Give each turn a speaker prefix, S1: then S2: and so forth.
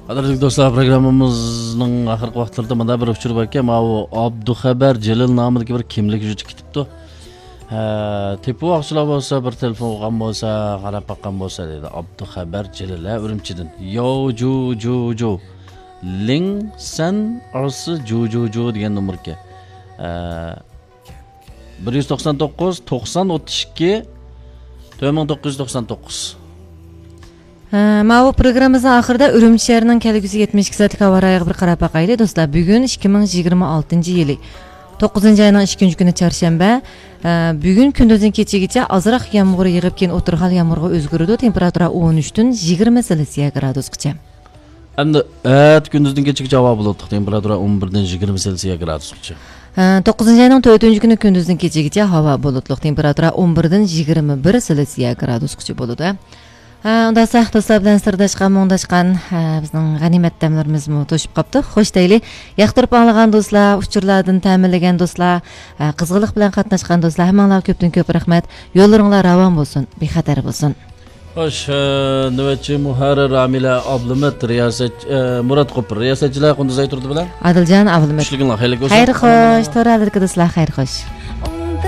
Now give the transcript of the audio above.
S1: Qadrli do'stlar, programmamizning oxirgi vaqtlarida mana bir uchur bor ekan. Mana bu Abduxabar Jalil nomidagi bir kimlik yuzib ketibdi. Tepu oqchilar bo'lsa, bir telefon olgan bo'lsa, qarab baqqan bo'lsa dedi. Abduxabar Jalil Urumchidan. Yo ju. Ling san arsi ju degan nomerga. 199 90 32 9999.
S2: Mana bu programmamizning oxirida Urumchi shahrining kelgusi 72 soatlik havo rayog'iga bir qarab baqaylik do'stlar. Bugun 2026-yili 9-oyning 2-kuni chorshanba. Bugun kunduzdan kechagacha ozroq yomg'ir yig'ib, keyin o'tirg'al yomg'irga o'zgaradi. Temperatura 13 dan 20 Selsiya gradusgacha.
S1: Endi kunduzdan kechagacha havo bulutli, temperatura 11 dan 20 Selsiya gradusgacha.
S2: 9-oyning 4-kuni kunduzdan kechagacha havo bulutli, temperatura 11 dan 21 Selsiya gradusgacha bo'ladi. Unda do'stlar bilan sirdashgan bizning g'animat damlarimiz to'shib qopti. Xo'sh deylik. Yoqtirib anglagan do'stlar, uchurlardan ta'minlagan do'stlar, qizg'inlik bilan qatnashgan do'stlar, hammalarga ko'pdan ko'p rahmat. Yo'llaringlar ravon bo'lsin, bexatar bo'lsin.
S1: Xo'sh, navbatchi muharrir Amila Ablumat, riyosat Murod Qo'pir, riyosatchilar Qunduz Ayturdi bilan
S2: Adiljon Ablumat.
S1: Xushliginglar, xayrli bo'lsin.
S2: Xayr xo'sh, to'ralarga do'stlar, xayr xo'sh.